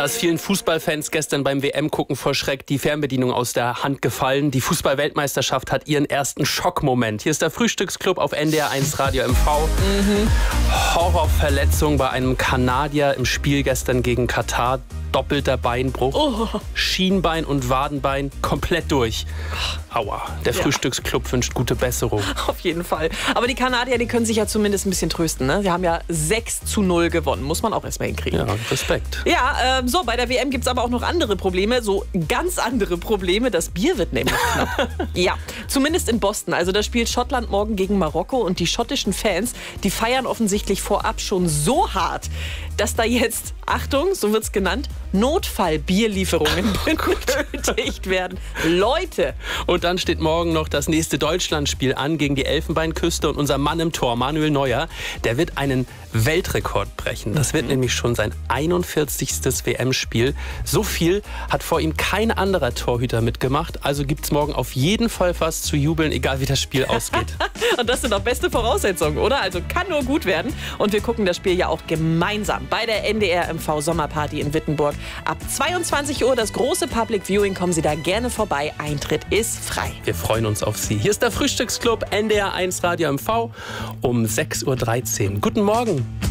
Da ist vielen Fußballfans gestern beim WM-Gucken vor Schreck die Fernbedienung aus der Hand gefallen. Die Fußball-Weltmeisterschaft hat ihren ersten Schockmoment. Hier ist der Frühstücksclub auf NDR1 Radio MV. Horrorverletzung bei einem Kanadier im Spiel gestern gegen Katar. Doppelter Beinbruch, Schienbein und Wadenbein komplett durch. Aua, der Frühstücksclub wünscht gute Besserung. Auf jeden Fall. Aber die Kanadier, die können sich ja zumindest ein bisschen trösten. Ne? Sie haben ja 6:0 gewonnen. Muss man auch erstmal hinkriegen. Ja, Respekt. Ja, so, bei der WM gibt es aber auch noch andere Probleme. So ganz andere Probleme. Das Bier wird nämlich knapp. Ja, zumindest in Boston. Also da spielt Schottland morgen gegen Marokko. Und die schottischen Fans, die feiern offensichtlich vorab schon so hart, dass da jetzt, Achtung, so wird es genannt, Notfallbierlieferungen benötigt werden. Leute! Und dann steht morgen noch das nächste Deutschlandspiel an gegen die Elfenbeinküste. Und unser Mann im Tor, Manuel Neuer, der wird einen Weltrekord brechen. Das wird nämlich schon sein 41. WM-Spiel. So viel hat vor ihm kein anderer Torhüter mitgemacht. Also gibt es morgen auf jeden Fall was zu jubeln, egal wie das Spiel ausgeht. Und das sind doch beste Voraussetzungen, oder? Also kann nur gut werden. Und wir gucken das Spiel ja auch gemeinsam bei der NDR MV Sommerparty in Wittenburg. Ab 22 Uhr das große Public Viewing. Kommen Sie da gerne vorbei. Eintritt ist frei. Wir freuen uns auf Sie. Hier ist der Frühstücksclub NDR1 Radio MV um 6:13 Uhr. Guten Morgen.